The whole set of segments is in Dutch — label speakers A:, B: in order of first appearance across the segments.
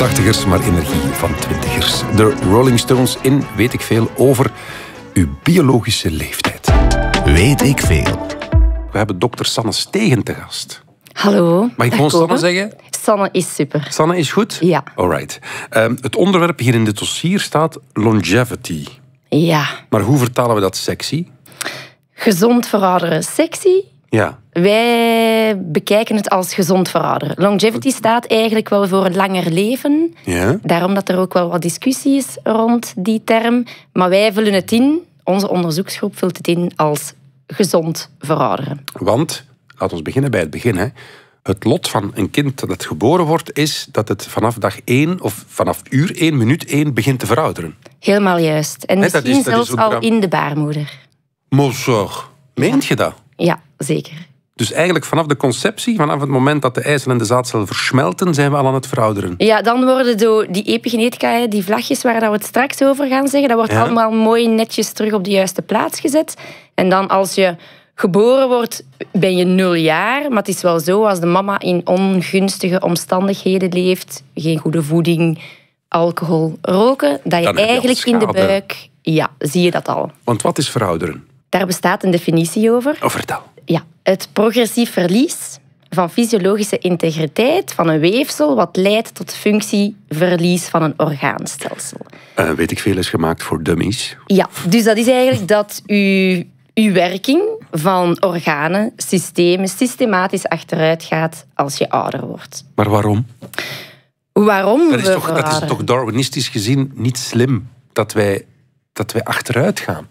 A: tachtigers, maar energie van twintigers. De Rolling Stones in Weet ik veel over uw biologische leeftijd.
B: Weet ik veel.
A: We hebben dokter Sanne Stegen te gast.
C: Hallo.
A: Mag ik gewoon Sanne zeggen?
C: Sanne is super.
A: Sanne is goed?
C: Ja.
A: Alright. Het onderwerp hier in dit dossier staat longevity.
C: Ja.
A: Maar hoe vertalen we dat sexy?
C: Gezond verouderen. Sexy?
A: Ja.
C: Wij bekijken het als gezond verouderen. Longevity staat eigenlijk wel voor een langer leven.
A: Ja.
C: Daarom dat er ook wel wat discussie is rond die term. Maar wij vullen het in, onze onderzoeksgroep vult het in als gezond verouderen.
A: Want, laten we beginnen bij het begin. Hè. Het lot van een kind dat geboren wordt, is dat het vanaf dag 1 of vanaf uur 1, minuut 1 begint te verouderen.
C: Helemaal juist. En
A: dat
C: misschien
A: is
C: zelfs
A: ook
C: al in de baarmoeder.
A: Mozor. Meent je dat?
C: Ja, zeker.
A: Dus eigenlijk vanaf de conceptie, vanaf het moment dat de eicel en de zaadcel versmelten, zijn we al aan het verouderen.
C: Ja, dan worden die epigenetica, die vlagjes waar we het straks over gaan zeggen, dat wordt allemaal mooi netjes terug op de juiste plaats gezet. En dan als je geboren wordt, ben je 0 jaar. Maar het is wel zo, als de mama in ongunstige omstandigheden leeft, geen goede voeding, alcohol, roken, dat je eigenlijk in de buik... Ja, zie je dat al.
A: Want wat is verouderen?
C: Daar bestaat een definitie over.
A: Oh, vertel.
C: Ja, het progressief verlies van fysiologische integriteit van een weefsel wat leidt tot functieverlies van een orgaanstelsel.
A: Weet ik veel is gemaakt voor dummies.
C: Ja, dus dat is eigenlijk dat uw werking van organen, systemen, systematisch achteruit gaat als je ouder wordt.
A: Maar waarom?
C: Waarom?
A: Dat is toch darwinistisch gezien niet slim dat wij achteruit gaan?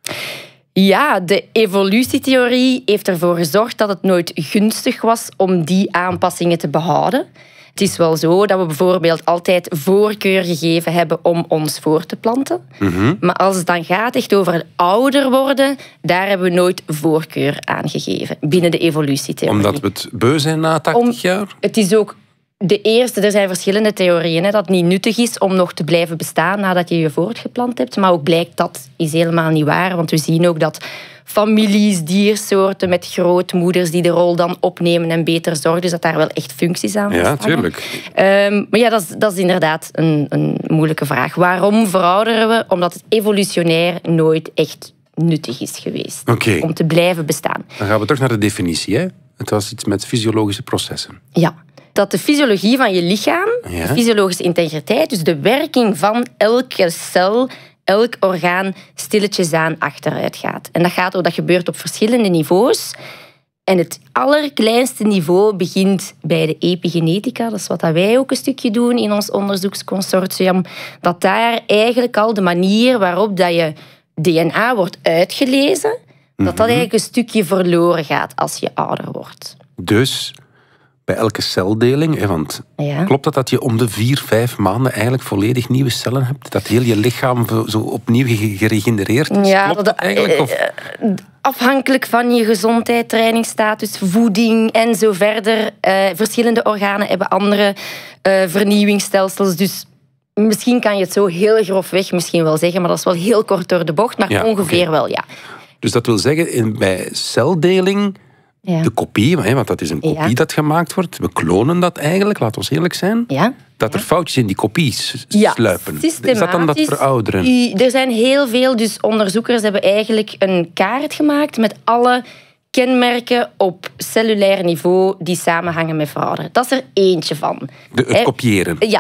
C: Ja, de evolutietheorie heeft ervoor gezorgd dat het nooit gunstig was om die aanpassingen te behouden. Het is wel zo dat we bijvoorbeeld altijd voorkeur gegeven hebben om ons voor te planten. Mm-hmm. Maar als het dan gaat echt over ouder worden, daar hebben we nooit voorkeur aan gegeven binnen de evolutietheorie.
A: Omdat we het beu zijn na 80 jaar?
C: Het is ook de eerste, er zijn verschillende theorieën, dat het niet nuttig is om nog te blijven bestaan nadat je je voortgeplant hebt. Maar ook blijkt dat is helemaal niet waar, want we zien ook dat families, diersoorten met grootmoeders die de rol dan opnemen en beter zorgen, dus dat daar wel echt functies aan
A: bestaan. Ja, tuurlijk.
C: Maar ja, dat is inderdaad een moeilijke vraag. Waarom verouderen we? Omdat het evolutionair nooit echt nuttig is geweest om te blijven bestaan.
A: Dan gaan we terug naar de definitie. Hè? Het was iets met fysiologische processen.
C: Ja. Dat de fysiologie van je lichaam, de fysiologische integriteit, dus de werking van elke cel, elk orgaan, stilletjes aan achteruit gaat. En dat gebeurt op verschillende niveaus. En het allerkleinste niveau begint bij de epigenetica. Dat is wat wij ook een stukje doen in ons onderzoeksconsortium. Dat daar eigenlijk al de manier waarop dat je DNA wordt uitgelezen, dat eigenlijk een stukje verloren gaat als je ouder wordt.
A: Dus bij elke celdeling, want klopt dat je om de 4-5 maanden eigenlijk volledig nieuwe cellen hebt? Dat heel je lichaam zo opnieuw geregenereerd is?
C: Ja,
A: klopt dat eigenlijk? Of?
C: Afhankelijk van je gezondheid, trainingsstatus, voeding en zo verder. Verschillende organen hebben andere vernieuwingsstelsels. Dus misschien kan je het zo heel grofweg misschien wel zeggen, maar dat is wel heel kort door de bocht, maar ongeveer wel, ja.
A: Dus dat wil zeggen, bij celdeling, de kopie, want dat is een kopie dat gemaakt wordt, we klonen dat eigenlijk, laten we eerlijk zijn, dat er foutjes in die kopie sluipen. Is dat dan dat verouderen?
C: Er zijn heel veel, dus onderzoekers hebben eigenlijk een kaart gemaakt met alle kenmerken op cellulair niveau die samenhangen met verouderen. Dat is er eentje van.
A: Het kopiëren.
C: Ja,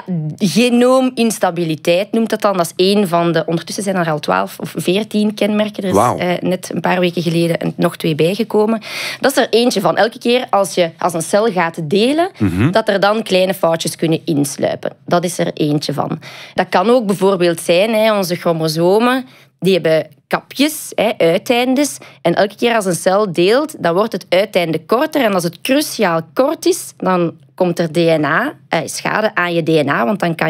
C: genoominstabiliteit noemt dat dan. Dat is één van de... Ondertussen zijn er al 12 of 14 kenmerken. Er is net een paar weken geleden nog 2 bijgekomen. Dat is er eentje van. Elke keer als een cel gaat delen, dat er dan kleine foutjes kunnen insluipen. Dat is er eentje van. Dat kan ook bijvoorbeeld zijn, onze chromosomen, die hebben kapjes, uiteindes. En elke keer als een cel deelt, dan wordt het uiteinde korter. En als het cruciaal kort is, dan komt er schade aan je DNA. Want dan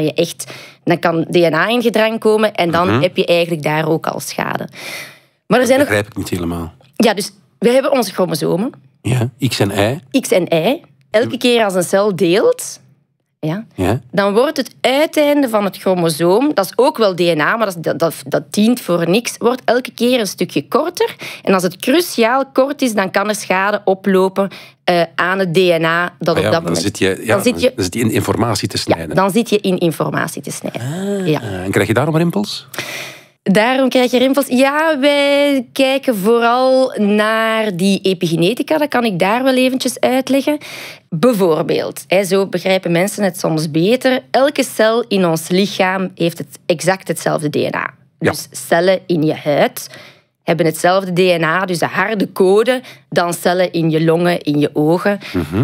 C: kan DNA in gedrang komen en dan heb je eigenlijk daar ook al schade. Maar
A: dat begrijp ik niet helemaal.
C: Ja, dus we hebben onze chromosomen.
A: Ja, X en Y.
C: X en Y. Elke keer als een cel deelt, dan wordt het uiteinde van het chromosoom, dat is ook wel DNA, maar dat dient voor niks, wordt elke keer een stukje korter. En als het cruciaal kort is, dan kan er schade oplopen aan het DNA. Dat op dat moment...
A: Dan zit je in informatie te snijden.
C: Ja, dan zit je in informatie te snijden.
A: En krijg je daarom rimpels?
C: Daarom krijg je rimpels. Ja, wij kijken vooral naar die epigenetica. Dat kan ik daar wel eventjes uitleggen. Bijvoorbeeld, zo begrijpen mensen het soms beter. Elke cel in ons lichaam heeft exact hetzelfde DNA. Dus cellen in je huid hebben hetzelfde DNA, dus de harde code, dan cellen in je longen, in je ogen.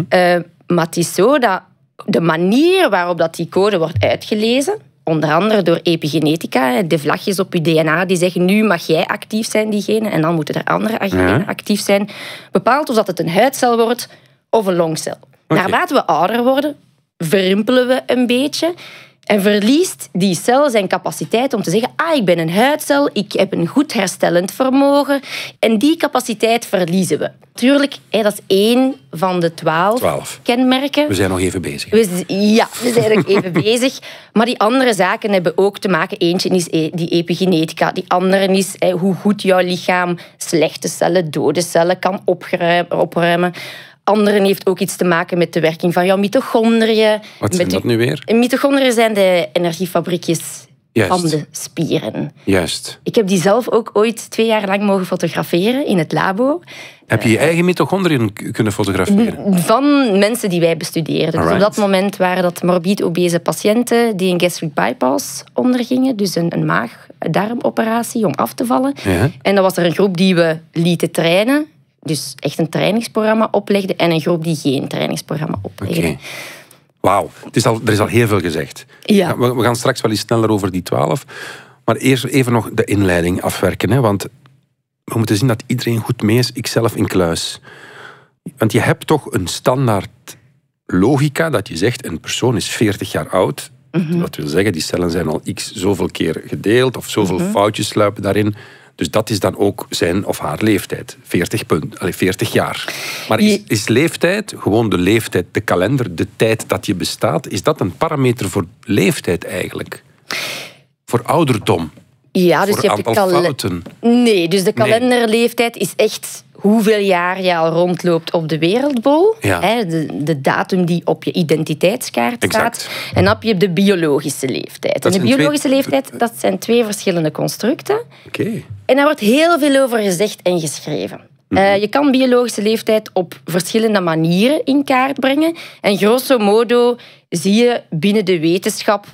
C: Maar het is zo dat de manier waarop die code wordt uitgelezen, onder andere door epigenetica, de vlagjes op je DNA die zeggen nu mag jij actief zijn, die genen, en dan moeten er andere genen actief zijn, bepaalt of dat het een huidcel wordt of een longcel. Naarmate we ouder worden, verrimpelen we een beetje en verliest die cel zijn capaciteit om te zeggen ik ben een huidcel, ik heb een goed herstellend vermogen. En die capaciteit verliezen we. Natuurlijk, dat is 1 van de 12 kenmerken.
A: We zijn nog even bezig.
C: We zijn nog even bezig. Maar die andere zaken hebben ook te maken. Eentje is die epigenetica. Die andere is hoe goed jouw lichaam slechte cellen, dode cellen kan opruimen. Anderen heeft ook iets te maken met de werking van jouw mitochondriën.
A: Wat zijn dat nu weer?
C: Mitochondriën zijn de energiefabriekjes van de spieren.
A: Juist.
C: Ik heb die zelf ook ooit 2 jaar lang mogen fotograferen in het labo.
A: Heb je je eigen mitochondriën kunnen fotograferen?
C: Van mensen die wij bestudeerden. Dus op dat moment waren dat morbide obese patiënten die een gastric bypass ondergingen. Dus een maag-darmoperatie om af te vallen. Ja. En dan was er een groep die we lieten trainen. Dus echt een trainingsprogramma oplegde en een groep die geen trainingsprogramma oplegde.
A: Okay. Wauw, er is al heel veel gezegd.
C: Ja.
A: We gaan straks wel iets sneller over die 12. Maar eerst even nog de inleiding afwerken. Hè? Want we moeten zien dat iedereen goed mee is, ikzelf in kluis. Want je hebt toch een standaard logica dat je zegt, een persoon is 40 jaar oud. Dat wil zeggen, die cellen zijn al x zoveel keer gedeeld of zoveel foutjes sluipen daarin. Dus dat is dan ook zijn of haar leeftijd. 40 jaar. Maar is leeftijd, gewoon de leeftijd, de kalender, de tijd dat je bestaat, is dat een parameter voor leeftijd eigenlijk? Voor ouderdom?
C: Ja, dus
A: voor
C: je hebt
A: aantal fouten?
C: Nee, dus de kalenderleeftijd is echt hoeveel jaar je al rondloopt op de wereldbol. Ja. De datum die op je identiteitskaart staat. En dan heb je de biologische leeftijd. En de biologische leeftijd, dat zijn 2 verschillende constructen.
A: Okay.
C: En daar wordt heel veel over gezegd en geschreven. Je kan biologische leeftijd op verschillende manieren in kaart brengen. En grosso modo zie je binnen de wetenschap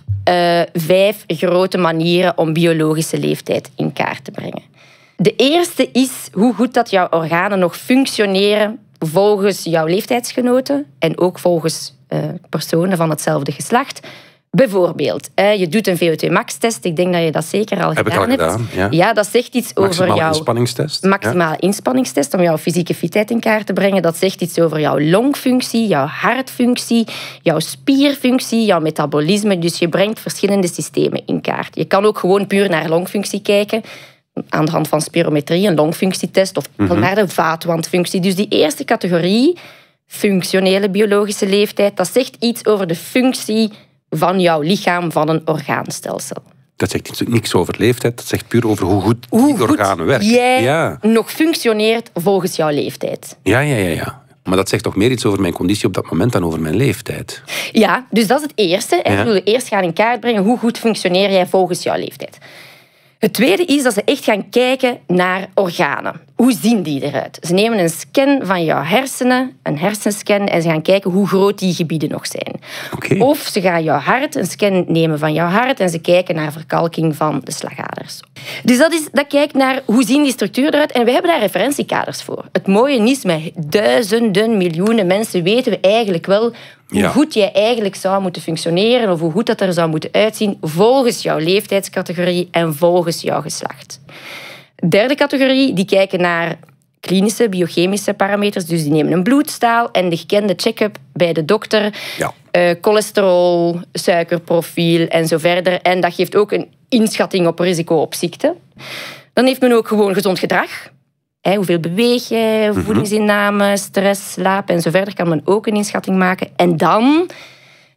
C: 5 grote manieren om biologische leeftijd in kaart te brengen. De eerste is hoe goed dat jouw organen nog functioneren volgens jouw leeftijdsgenoten en ook volgens personen van hetzelfde geslacht. Bijvoorbeeld, je doet een VO2 max-test. Ik denk dat je dat zeker al gedaan hebt. Ja, dat zegt iets over jouw maximale inspanningstest om jouw fysieke fitheid in kaart te brengen. Dat zegt iets over jouw longfunctie, jouw hartfunctie, jouw spierfunctie, jouw metabolisme. Dus je brengt verschillende systemen in kaart. Je kan ook gewoon puur naar longfunctie kijken, aan de hand van spirometrie, een longfunctietest, of naar de vaatwandfunctie. Dus die eerste categorie, functionele biologische leeftijd, dat zegt iets over de functie van jouw lichaam, van een orgaanstelsel.
A: Dat zegt niks over leeftijd, dat zegt puur over hoe goed die organen werken.
C: Jij nog functioneert volgens jouw leeftijd.
A: Ja. Maar dat zegt toch meer iets over mijn conditie op dat moment dan over mijn leeftijd? Ja,
C: dus dat is het eerste. We willen eerst gaan in kaart brengen hoe goed functioneer jij volgens jouw leeftijd. Het tweede is dat ze echt gaan kijken naar organen. Hoe zien die eruit? Ze nemen een scan van jouw hersenen, een hersenscan, en ze gaan kijken hoe groot die gebieden nog zijn.
A: Okay.
C: Of ze gaan jouw hart, een scan nemen van jouw hart, en ze kijken naar verkalking van de slagaders. Dus dat kijkt naar hoe zien die structuren eruit, en we hebben daar referentiekaders voor. Het mooie is, met duizenden, miljoenen mensen weten we eigenlijk wel hoe goed jij eigenlijk zou moeten functioneren of hoe goed dat er zou moeten uitzien volgens jouw leeftijdscategorie en volgens jouw geslacht. Derde categorie, die kijken naar klinische, biochemische parameters. Dus die nemen een bloedstaal en de gekende check-up bij de dokter. Cholesterol, suikerprofiel en zo verder. En dat geeft ook een inschatting op risico op ziekte. Dan heeft men ook gewoon gezond gedrag. Hoeveel beweeg je, voedingsinname, stress, slaap en zo verder kan men ook een inschatting maken. En dan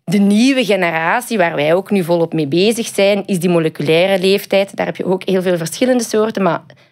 C: De nieuwe generatie, waar wij ook nu volop mee bezig zijn, is die moleculaire leeftijd. Daar heb je ook heel veel verschillende soorten, maar